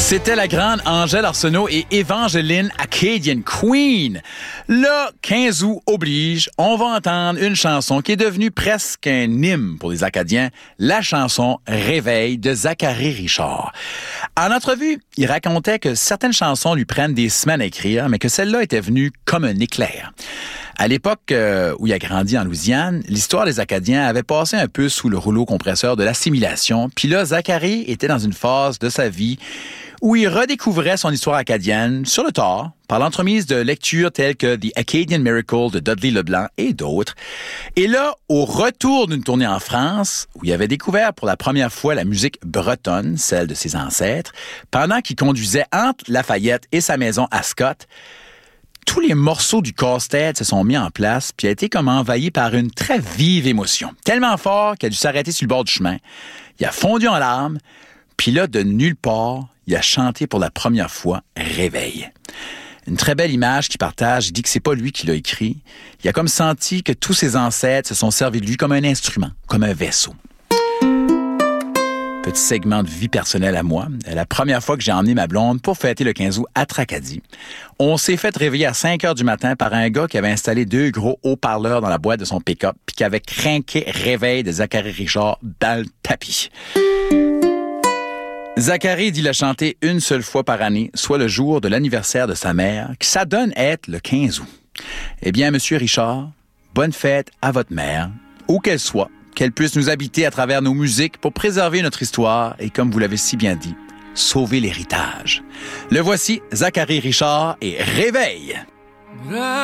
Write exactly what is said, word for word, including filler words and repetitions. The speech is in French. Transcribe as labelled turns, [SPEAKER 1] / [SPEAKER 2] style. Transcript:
[SPEAKER 1] C'était la grande Angèle Arsenault et Évangeline Acadian Queen. Le quinze août oblige, on va entendre une chanson qui est devenue presque un hymne pour les Acadiens, la chanson Réveil de Zachary Richard. En entrevue, il racontait que certaines chansons lui prennent des semaines à écrire, mais que celle-là était venue comme un éclair. À l'époque euh, où il a grandi en Louisiane, l'histoire des Acadiens avait passé un peu sous le rouleau compresseur de l'assimilation. Puis là, Zachary était dans une phase de sa vie où il redécouvrait son histoire acadienne sur le tard, par l'entremise de lectures telles que The Acadian Miracle de Dudley Leblanc et d'autres. Et là, au retour d'une tournée en France, où il avait découvert pour la première fois la musique bretonne, celle de ses ancêtres, pendant qu'il conduisait entre Lafayette et sa maison à Scott, tous les morceaux du casse-tête se sont mis en place puis a été comme envahi par une très vive émotion. Tellement fort qu'il a dû s'arrêter sur le bord du chemin. Il a fondu en larmes, puis là, de nulle part, il a chanté pour la première fois « Réveil ». Une très belle image qu'il partage. Il dit que c'est pas lui qui l'a écrit. Il a comme senti que tous ses ancêtres se sont servis de lui comme un instrument, comme un vaisseau. Petit segment de vie personnelle à moi. La première fois que j'ai emmené ma blonde pour fêter le quinze août à Tracadie, on s'est fait réveiller à cinq heures du matin par un gars qui avait installé deux gros haut-parleurs dans la boîte de son pick-up puis qui avait crinqué Réveil de Zachary Richard dans le tapis. Zachary dit l'a chanter une seule fois par année, soit le jour de l'anniversaire de sa mère, qui s'adonne être le quinze août. Eh bien, Monsieur Richard, bonne fête à votre mère, où qu'elle soit, qu'elle puisse nous habiter à travers nos musiques pour préserver notre histoire et, comme vous l'avez si bien dit, sauver l'héritage. Le voici, Zachary Richard et Réveil.